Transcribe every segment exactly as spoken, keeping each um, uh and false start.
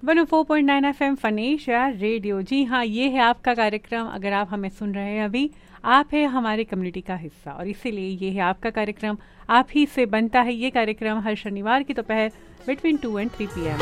One O four point nine F M फनेशिया radio. जी हाँ, ये है आपका कार्यक्रम। अगर आप हमें सुन रहे हैं अभी, आप है हमारे कम्युनिटी का हिस्सा और इसीलिए ये है आपका कार्यक्रम। आप ही से बनता है ये कार्यक्रम हर शनिवार की दोपहर between two and three P M.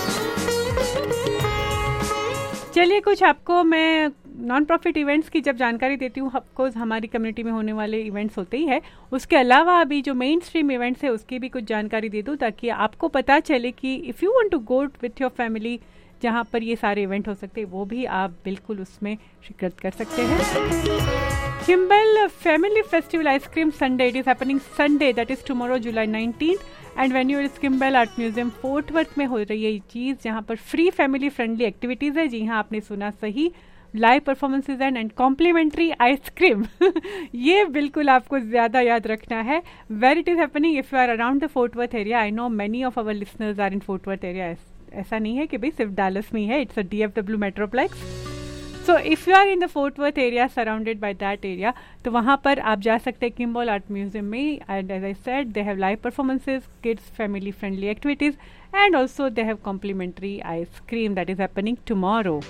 चलिए, कुछ आपको मैं नॉन प्रॉफिट इवेंट्स की जब जानकारी देती हूँ, ऑफकोर्स हमारी कम्युनिटी में होने वाले इवेंट्स होते ही है, उसके अलावा अभी जो मेन स्ट्रीम इवेंट्स है उसकी भी कुछ जानकारी दे दूँ ताकि आपको पता चले कि if you want to go with your family जहाँ पर ये सारे इवेंट हो सकते हैं, वो भी आप बिल्कुल उसमें शिरकत कर सकते हैं। Kimbal family festival ice cream Sunday, it is happening Sunday, that is tomorrow July nineteen and venue is Kimbal art museum fort worth में हो रही है ये चीज़, जहाँ पर फ्री फैमिली फ्रेंडली एक्टिविटीज़ है। जी हाँ, आपने सुना सही, live performances and and complementary ice cream. ये बिल्कुल आपको ज़्यादा याद रखना है। Where it is happening if you are around the fort worth area. I know many of our listeners are in fort worth area. ऐसा नहीं है कि भाई सिर्फ डैलस में ही है, it's a D F W metroplex. So if you are in the fort worth area surrounded by that area, तो वहाँ पर आप जा सकते हैं किम्बल आर्ट म्यूजियम में। And as I said, they have live performances, kids family friendly activities and also they have complementary ice cream that is happening tomorrow.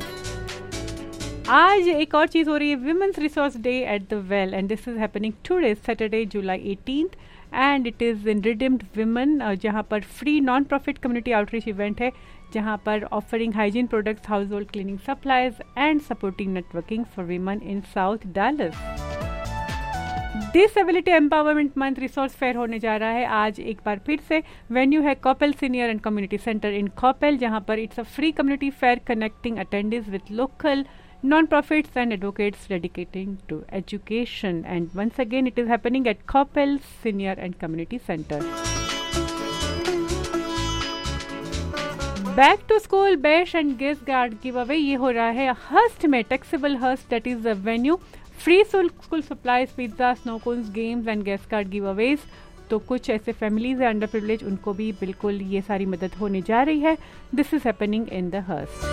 आज एक और चीज़ हो रही है, women's resource day at the well, and this is happening today Saturday July eighteenth and it is in redeemed women, जहाँ पर free non profit community outreach event है, जहाँ पर offering hygiene products, house hold cleaning supplies and supporting networking for women in south Dallas. Disability empowerment month resource fair होने जा रहा है आज एक बार फिर से। वेन्यू है कॉपेल सीनियर एंड कम्युनिटी सेंटर इन कॉपेल, जहाँ पर it's a free community fair connecting attendance with local non-profits and advocates dedicating to education, and once again it is happening at Coppell Senior and Community Center. Back to school bash and gift card giveaway ये हो रहा है Hearst में, टेक्सिबल Hearst, that is the venue. Free school supplies, pizza, snow cones, games and gift card giveaways. तो कुछ ऐसे families है under privilege, उनको भी बिल्कुल ये सारी मदद होने जा रही है। This is happening in the Hearst.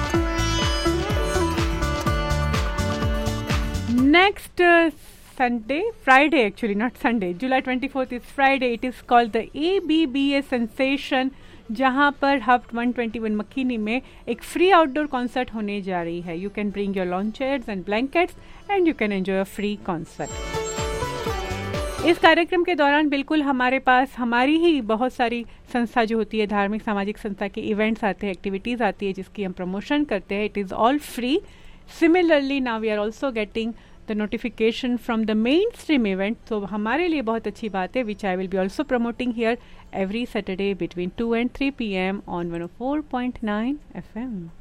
Next uh, Sunday, Friday actually, not Sunday, July twenty-fourth is Friday. It is called the A B B A Sensation, जहाँ पर हब वन ट्वेंटी वन मकीनी में एक फ्री आउटडोर कॉन्सर्ट होने जा रही है। You can bring your lawn chairs and blankets and you can enjoy a free concert. इस कार्यक्रम के दौरान बिल्कुल हमारे पास हमारी ही बहुत सारी संस्था जो होती है, धार्मिक सामाजिक संस्था के इवेंट्स आते हैं, एक्टिविटीज़ आती है जिसकी हम प्रमोशन करते हैं। It is all free. Similarly now we are also getting the notification from the mainstream event, so हमारे लिए बहुत अच्छी बात है, which I will be also promoting here every Saturday between two and three p m on one oh four point nine F M.